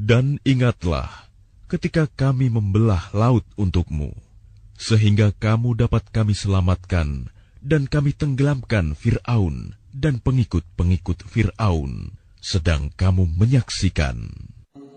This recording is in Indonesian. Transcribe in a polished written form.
Dan ingatlah ketika kami membelah laut untukmu, sehingga kamu dapat kami selamatkan dan kami tenggelamkan Fir'aun dan pengikut-pengikut Fir'aun, sedang kamu menyaksikan.